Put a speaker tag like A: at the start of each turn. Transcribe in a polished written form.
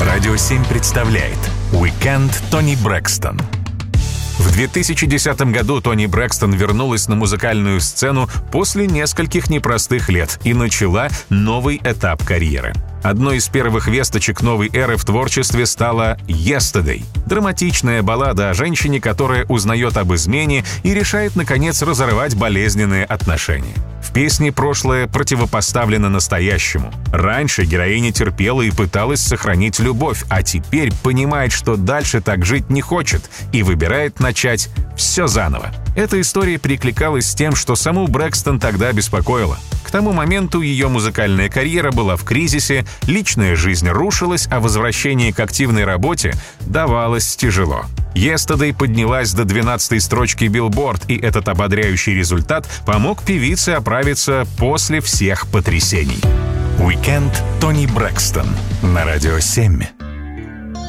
A: Радио 7 представляет «Уикенд Тони Брэкстон». В 2010 году Тони Брэкстон вернулась на музыкальную сцену после нескольких непростых лет и начала новый этап карьеры. Одной из первых весточек новой эры в творчестве стала «Yesterday» — драматичная баллада о женщине, которая узнает об измене и решает, наконец, разорвать болезненные отношения. В песне прошлое противопоставлено настоящему. Раньше героиня терпела и пыталась сохранить любовь, а теперь понимает, что дальше так жить не хочет и выбирает начать все заново. Эта история перекликалась с тем, что саму Брэкстон тогда беспокоило. К тому моменту ее музыкальная карьера была в кризисе, личная жизнь рушилась, а возвращение к активной работе давалось тяжело. «Yesterday» поднялась до 12-й строчки Billboard, и этот ободряющий результат помог певице оправиться после всех потрясений. «Уикенд Тони Брэкстон» на Радио 7.